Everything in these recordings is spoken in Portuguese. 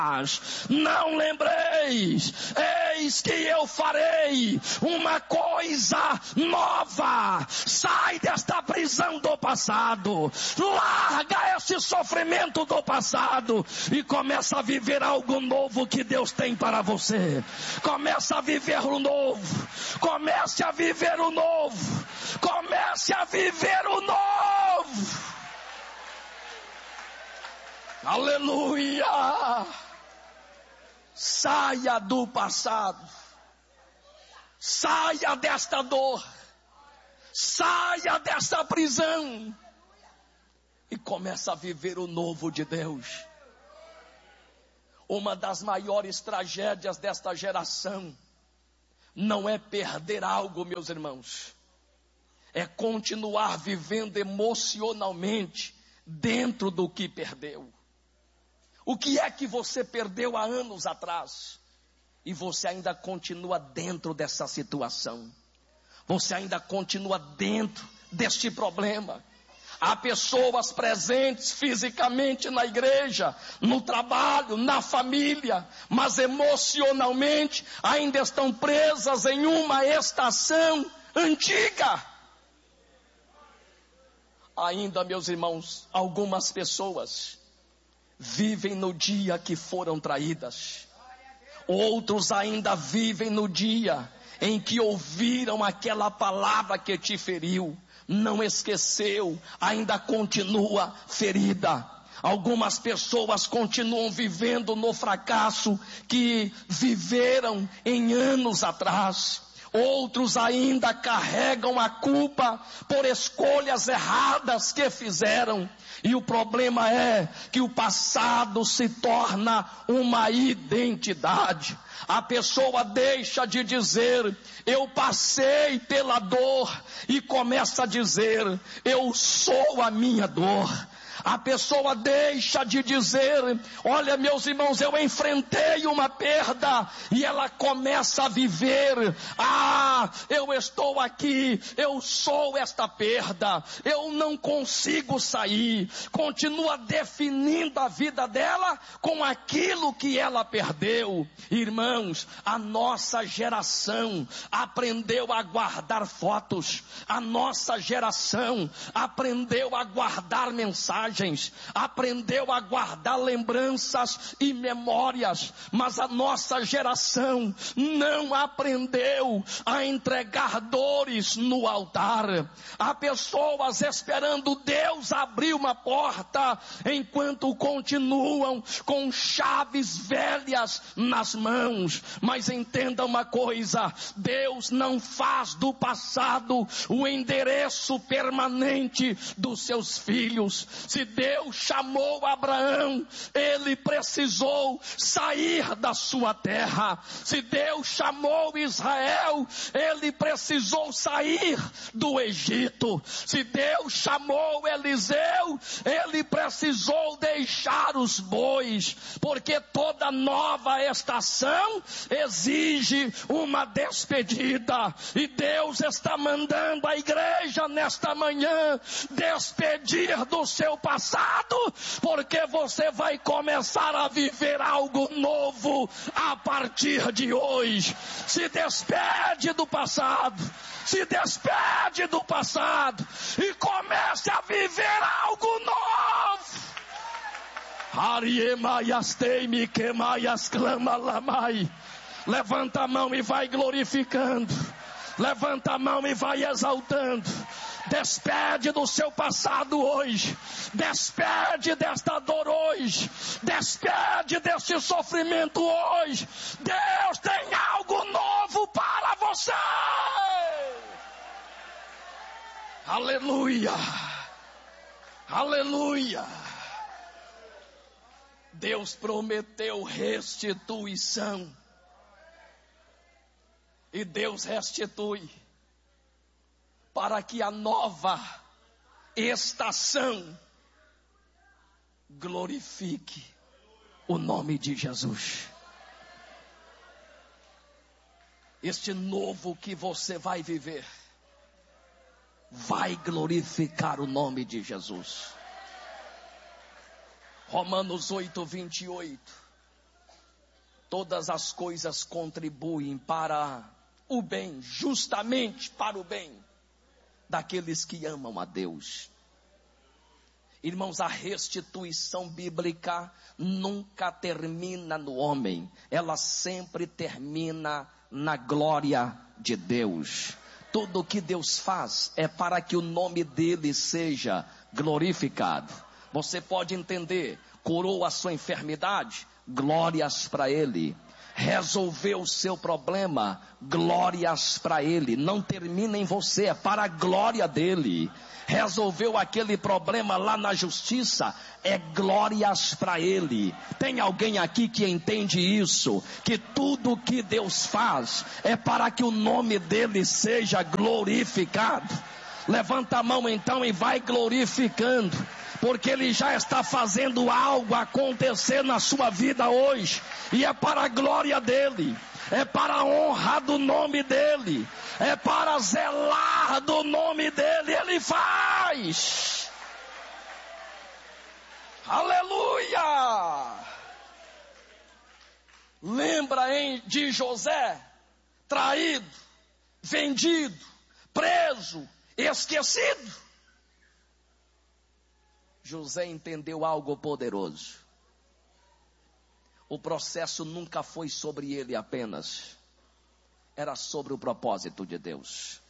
Não lembreis, eis que eu farei uma coisa nova. Sai desta prisão do passado, larga esse sofrimento do passado e começa a viver algo novo que Deus tem para você. Começa a viver o novo, comece a viver o novo, comece a viver o novo. Aleluia! Saia do passado, saia desta dor, saia desta prisão e comece a viver o novo de Deus. Uma das maiores tragédias desta geração não é perder algo, meus irmãos, é continuar vivendo emocionalmente dentro do que perdeu. O que é que você perdeu há anos atrás? E você ainda continua dentro dessa situação. Você ainda continua dentro deste problema. Há pessoas presentes fisicamente na igreja, no trabalho, na família, mas emocionalmente ainda estão presas em uma estação antiga. Ainda, meus irmãos, algumas pessoas vivem no dia que foram traídas. Outros ainda vivem no dia em que ouviram aquela palavra que te feriu. Não esqueceu, ainda continua ferida. Algumas pessoas continuam vivendo no fracasso que viveram em anos atrás. Outros ainda carregam a culpa por escolhas erradas que fizeram. E o problema é que o passado se torna uma identidade. A pessoa deixa de dizer, eu passei pela dor, e começa a dizer, eu sou a minha dor. A pessoa deixa de dizer, olha meus irmãos, eu enfrentei uma perda, e ela começa a viver, eu estou aqui, eu sou esta perda, eu não consigo sair. Continua definindo a vida dela com aquilo que ela perdeu. Irmãos, a nossa geração aprendeu a guardar fotos, a nossa geração aprendeu a guardar mensagens, aprendeu a guardar lembranças e memórias, mas a nossa geração não aprendeu a entregar dores no altar. Há pessoas esperando Deus abrir uma porta, enquanto continuam com chaves velhas nas mãos. Mas entenda uma coisa, Deus não faz do passado o endereço permanente dos seus filhos. Se Deus chamou Abraão, ele precisou sair da sua terra. Se Deus chamou Israel, ele precisou sair do Egito. Se Deus chamou Eliseu, ele precisou deixar os bois, porque toda nova estação exige uma despedida, e Deus está mandando a igreja nesta manhã despedir do seu passado, porque você vai começar a viver algo novo a partir de hoje. Se despede do passado, se despede do passado e comece a viver algo novo. Levanta a mão e vai glorificando. Levanta a mão e vai exaltando. Despede do seu passado hoje. Despede desta dor hoje. Despede deste sofrimento hoje. Deus tem algo novo para você. Aleluia. Aleluia. Deus prometeu restituição. E Deus restitui, para que a nova estação glorifique o nome de Jesus. Este novo que você vai viver vai glorificar o nome de Jesus. Romanos 8:28. todas as coisas contribuem para o bem, justamente para o bem daqueles que amam a Deus. Irmãos, a restituição bíblica nunca termina no homem, ela sempre termina na glória de Deus. Tudo o que Deus faz é para que o nome dele seja glorificado. Você pode entender, curou a sua enfermidade, glórias para ele. Resolveu o seu problema, glórias para ele. Não termina em você, é para a glória dele. Resolveu aquele problema lá na justiça, é glórias para ele. Tem alguém aqui que entende isso? Que tudo que Deus faz é para que o nome dele seja glorificado. Levanta a mão então e vai glorificando, porque ele já está fazendo algo acontecer na sua vida hoje, e é para a glória dele, é para a honra do nome dele, é para zelar do nome dele, ele faz. Aleluia! Lembra, hein, de José, traído, vendido, preso, esquecido. José entendeu algo poderoso. O processo nunca foi sobre ele apenas, era sobre o propósito de Deus.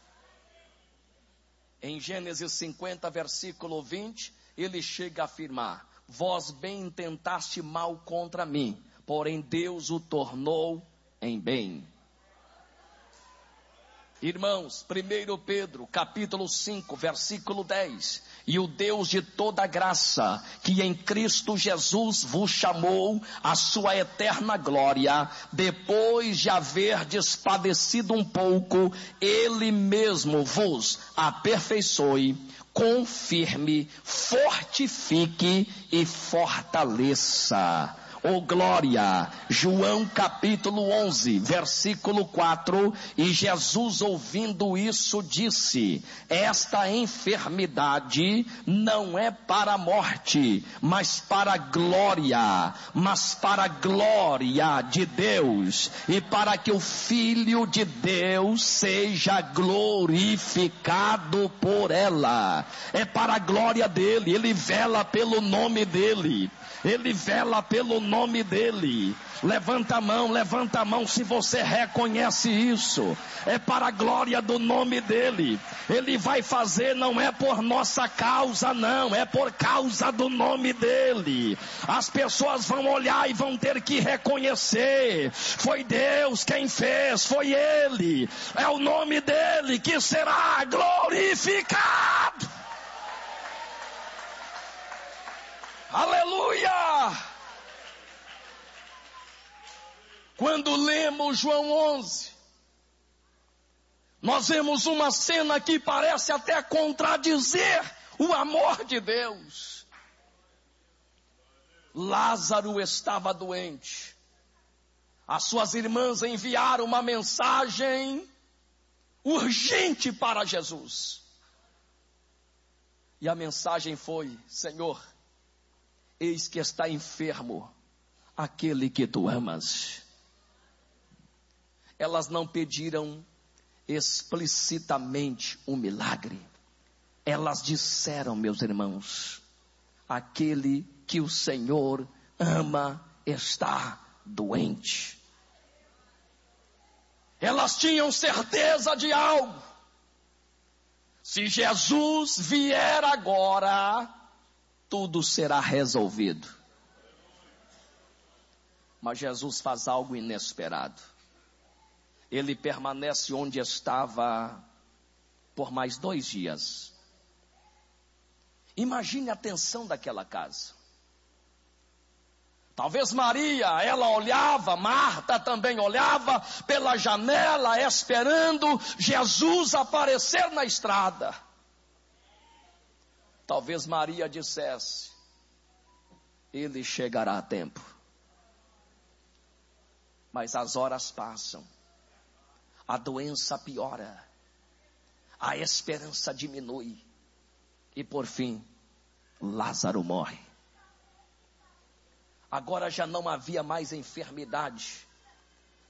Em Gênesis 50, versículo 20, ele chega a afirmar: vós bem intentaste mal contra mim, porém Deus o tornou em bem. Irmãos, 1 Pedro, capítulo 5, versículo 10. E o Deus de toda graça, que em Cristo Jesus vos chamou à sua eterna glória, depois de haverdes padecido um pouco, Ele mesmo vos aperfeiçoe, confirme, fortifique e fortaleça. Oh glória! João capítulo 11, versículo 4, e Jesus ouvindo isso disse: esta enfermidade não é para a morte, mas para a glória, de Deus, e para que o Filho de Deus seja glorificado por ela. É para a glória dele, ele vela pelo nome dele. Ele vela pelo nome dele. Levanta a mão se você reconhece isso. É para a glória do nome dele. Ele vai fazer, não é por nossa causa, não, é por causa do nome dele. As pessoas vão olhar e vão ter que reconhecer: foi Deus quem fez, foi ele. É o nome dele que será glorificado. Aleluia! Quando lemos João 11, nós vemos uma cena que parece até contradizer o amor de Deus. Lázaro estava doente. As suas irmãs enviaram uma mensagem urgente para Jesus. E a mensagem foi: Senhor, eis que está enfermo aquele que tu amas. Elas não pediram explicitamente um milagre. Elas disseram, meus irmãos, aquele que o Senhor ama está doente. Elas tinham certeza de algo: se Jesus vier agora, tudo será resolvido. Mas Jesus faz algo inesperado. Ele permanece onde estava por mais 2 dias. Imagine a tensão daquela casa. Talvez Maria, ela olhava, Marta também olhava pela janela, esperando Jesus aparecer na estrada. Talvez Maria dissesse: ele chegará a tempo. Mas as horas passam, a doença piora, a esperança diminui, e por fim, Lázaro morre. Agora já não havia mais enfermidade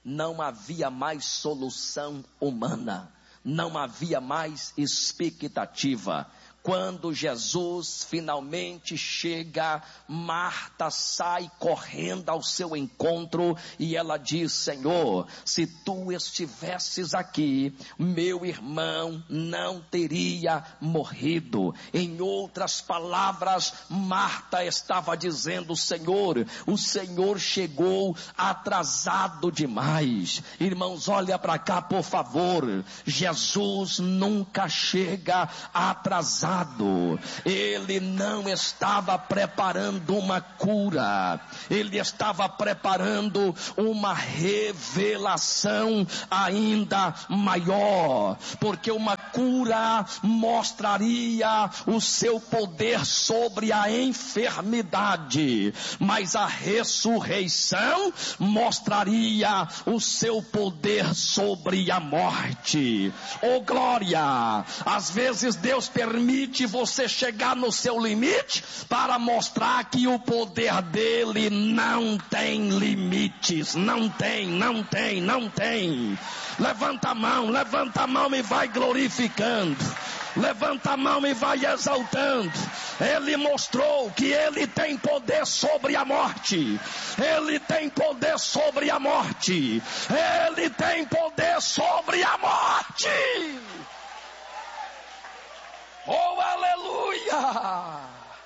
não havia mais solução humana, não havia mais expectativa. Quando Jesus finalmente chega, Marta sai correndo ao seu encontro e ela diz: Senhor, se tu estivesses aqui, meu irmão não teria morrido. Em outras palavras, Marta estava dizendo: Senhor, o Senhor chegou atrasado demais. Irmãos, olha para cá por favor. Jesus nunca chega atrasado. Ele não estava preparando uma cura, ele estava preparando uma revelação ainda maior, porque uma cura mostraria o seu poder sobre a enfermidade, mas a ressurreição mostraria o seu poder sobre a morte. Oh glória! Às vezes Deus permite você chegar no seu limite para mostrar que o poder dele não tem limites. Não tem. Levanta a mão e vai glorificando. Levanta a mão e vai exaltando. Ele mostrou que ele tem poder sobre a morte. Ele tem poder sobre a morte. Ele tem poder sobre a morte. Oh, aleluia!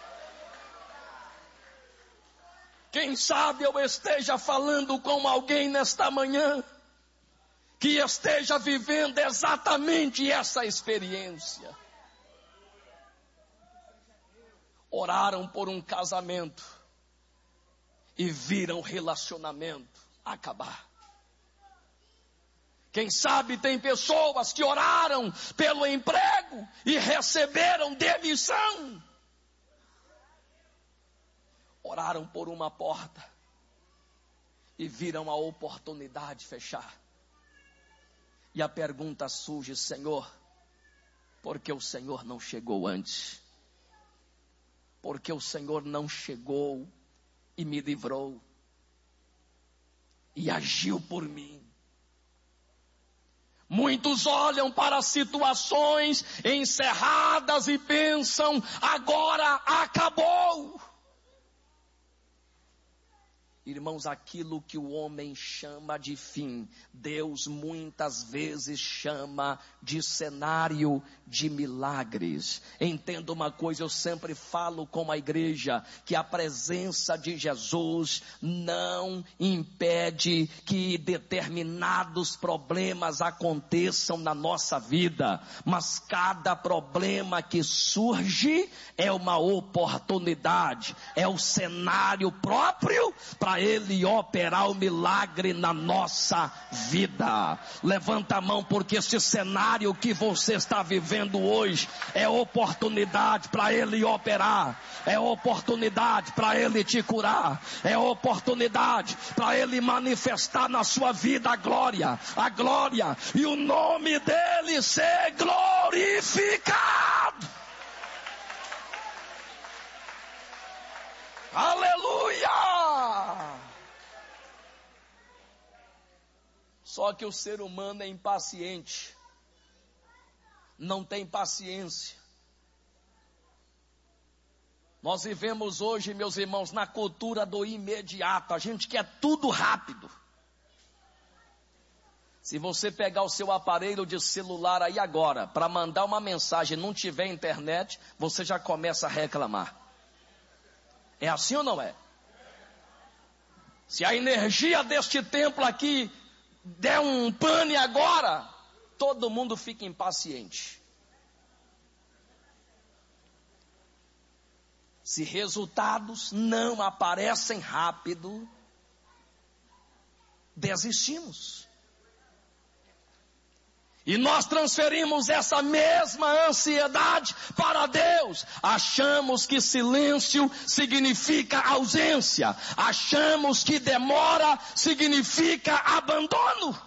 Quem sabe eu esteja falando com alguém nesta manhã que esteja vivendo exatamente essa experiência. Oraram por um casamento e viram o relacionamento acabar. Quem sabe tem pessoas que oraram pelo emprego e receberam demissão. Oraram por uma porta e viram a oportunidade fechar. E a pergunta surge: Senhor, por que o Senhor não chegou antes? Por que o Senhor não chegou e me livrou? E agiu por mim? Muitos olham para situações encerradas e pensam: agora acabou. Irmãos, aquilo que o homem chama de fim, Deus muitas vezes chama de cenário de milagres. Entenda uma coisa, eu sempre falo com a igreja, que a presença de Jesus não impede que determinados problemas aconteçam na nossa vida, mas cada problema que surge é uma oportunidade, é o cenário próprio para ele operar o milagre na nossa vida. Levanta a mão, porque esse cenário que você está vivendo hoje é oportunidade para ele operar, é oportunidade para ele te curar, é oportunidade para ele manifestar na sua vida a glória e o nome dele ser glorificado. Aleluia! Só que o ser humano é impaciente, não tem paciência. Nós vivemos hoje, meus irmãos, na cultura do imediato. A gente quer tudo rápido. Se você pegar o seu aparelho de celular aí agora, para mandar uma mensagem e não tiver internet, você já começa a reclamar. É assim ou não é? Se a energia deste templo aqui der um pane agora, todo mundo fica impaciente. Se resultados não aparecem rápido, desistimos. E nós transferimos essa mesma ansiedade para Deus. Achamos que silêncio significa ausência. Achamos que demora significa abandono.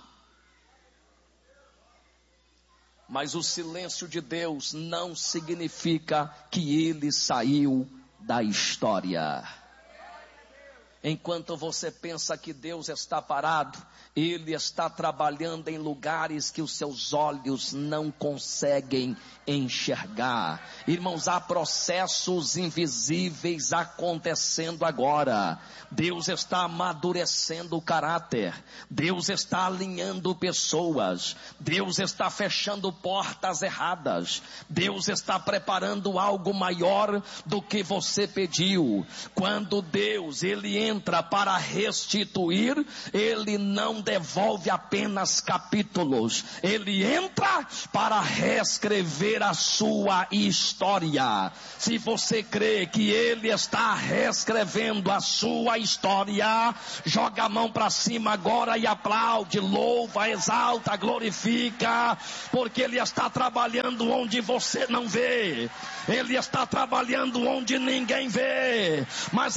Mas o silêncio de Deus não significa que ele saiu da história. Enquanto você pensa que Deus está parado, Ele está trabalhando em lugares que os seus olhos não conseguem enxergar. Irmãos, há processos invisíveis acontecendo agora. Deus está amadurecendo o caráter. Deus está alinhando pessoas. Deus está fechando portas erradas. Deus está preparando algo maior do que você pediu. Quando Deus, Ele entra para restituir, Ele não devolve apenas capítulos, Ele entra para reescrever a sua história. Se você crê que Ele está reescrevendo a sua história, joga a mão para cima agora e aplaude, louva, exalta, glorifica, porque Ele está trabalhando onde você não vê, Ele está trabalhando onde ninguém vê, mas